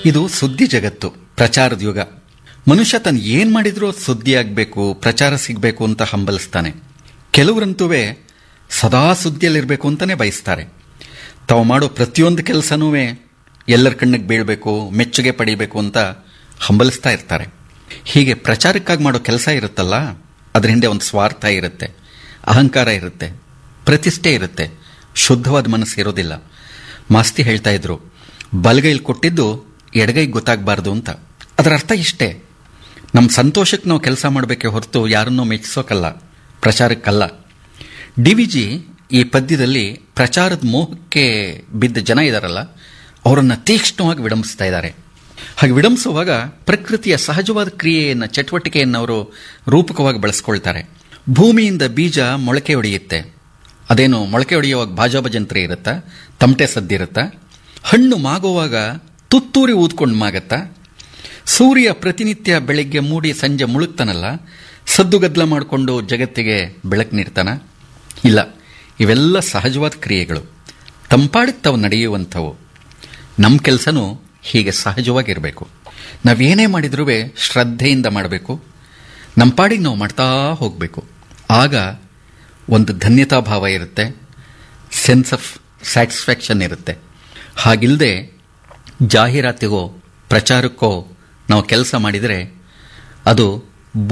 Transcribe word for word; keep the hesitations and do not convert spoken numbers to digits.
ಇದು ಸುದ್ದಿ ಜಗತ್ತು, ಪ್ರಚಾರದ ಯುಗ. ಮನುಷ್ಯ ತನ್ನ ಏನ್ ಮಾಡಿದ್ರೂ ಸುದ್ದಿ ಆಗ್ಬೇಕು, ಪ್ರಚಾರ ಸಿಗಬೇಕು ಅಂತ ಹಂಬಲಿಸ್ತಾನೆ. ಕೆಲವರಂತೂ ಸದಾ ಸುದ್ದಿಯಲ್ಲಿರಬೇಕು ಅಂತಾನೆ ಬಯಸ್ತಾರೆ. ತಾವು ಮಾಡೋ ಪ್ರತಿಯೊಂದು ಕೆಲಸನೂ ಎಲ್ಲರ ಕಣ್ಣಿಗೆ ಬೀಳಬೇಕು, ಮೆಚ್ಚುಗೆ ಪಡಿಬೇಕು ಅಂತ ಹಂಬಲಿಸ್ತಾ ಇರ್ತಾರೆ. ಹೀಗೆ ಪ್ರಚಾರಕ್ಕಾಗಿ ಮಾಡೋ ಕೆಲಸ ಇರುತ್ತಲ್ಲ, ಅದ್ರ ಹಿಂದೆ ಒಂದು ಸ್ವಾರ್ಥ ಇರುತ್ತೆ, ಅಹಂಕಾರ ಇರುತ್ತೆ, ಪ್ರತಿಷ್ಠೆ ಇರುತ್ತೆ, ಶುದ್ಧವಾದ ಮನಸ್ಸು ಇರೋದಿಲ್ಲ. ಮಾಸ್ತಿ ಹೇಳ್ತಾ ಇದ್ರು, ಬಲಗೈಲಿ ಕೊಟ್ಟಿದ್ದು ಎಡಗೈಗೆ ಗೊತ್ತಾಗಬಾರ್ದು ಅಂತ. ಅದರ ಅರ್ಥ ಇಷ್ಟೇ, ನಮ್ಮ ಸಂತೋಷಕ್ಕೆ ನಾವು ಕೆಲಸ ಮಾಡಬೇಕೆ ಹೊರತು ಯಾರನ್ನೂ ಮೆಚ್ಚಿಸೋಕಲ್ಲ, ಪ್ರಚಾರಕ್ಕಲ್ಲ. ಡಿ ವಿ ಜಿ ಈ ಪದ್ಯದಲ್ಲಿ ಪ್ರಚಾರದ ಮೋಹಕ್ಕೆ ಬಿದ್ದ ಜನ ಇದಾರಲ್ಲ, ಅವರನ್ನು ತೀಕ್ಷ್ಣವಾಗಿ ವಿಡಂಬಿಸ್ತಾ ಇದ್ದಾರೆ. ಹಾಗೆ ವಿಡಂಬಿಸುವಾಗ ಪ್ರಕೃತಿಯ ಸಹಜವಾದ ಕ್ರಿಯೆಯನ್ನು, ಚಟುವಟಿಕೆಯನ್ನು ಅವರು ರೂಪಕವಾಗಿ ಬಳಸ್ಕೊಳ್ತಾರೆ. ಭೂಮಿಯಿಂದ ಬೀಜ ಮೊಳಕೆ ಹೊಡೆಯುತ್ತೆ. ಅದೇನು ಮೊಳಕೆ ಹೊಡೆಯುವಾಗ ಭಾಜಾಭಜಂತ್ರಿ ಇರುತ್ತಾ, ತಮಟೆ ಸದ್ದಿರುತ್ತಾ? ಹಣ್ಣು ಮಾಗುವಾಗ ತುತ್ತೂರಿ ಊದ್ಕೊಂಡು ಮಾಗತ್ತಾ? ಸೂರ್ಯ ಪ್ರತಿನಿತ್ಯ ಬೆಳಗ್ಗೆ ಮೂಡಿ ಸಂಜೆ ಮುಳುಗ್ತಾನಲ್ಲ, ಸದ್ದುಗದ್ಲ ಮಾಡಿಕೊಂಡು ಜಗತ್ತಿಗೆ ಬೆಳಕು ನೀಡ್ತಾನ? ಇಲ್ಲ, ಇವೆಲ್ಲ ಸಹಜವಾದ ಕ್ರಿಯೆಗಳು, ತಂಪಾಡಿಗೆ ತಾವು ನಡೆಯುವಂಥವು. ನಮ್ಮ ಕೆಲಸನೂ ಹೀಗೆ ಸಹಜವಾಗಿರಬೇಕು. ನಾವೇನೇ ಮಾಡಿದ್ರೂ ಶ್ರದ್ಧೆಯಿಂದ ಮಾಡಬೇಕು, ನಮ್ಮ ಪಾಡಿಗೆ ನಾವು ಮಾಡ್ತಾ ಹೋಗಬೇಕು. ಆಗ ಒಂದು ಧನ್ಯತಾಭಾವ ಇರುತ್ತೆ, ಸೆನ್ಸ್ ಆಫ್ ಸ್ಯಾಟಿಸ್ಫ್ಯಾಕ್ಷನ್ ಇರುತ್ತೆ. ಹಾಗಿಲ್ಲದೆ ಜಾಹೀರಾತಿಗೋ ಪ್ರಚಾರಕ್ಕೋ ನಾವು ಕೆಲಸ ಮಾಡಿದರೆ ಅದು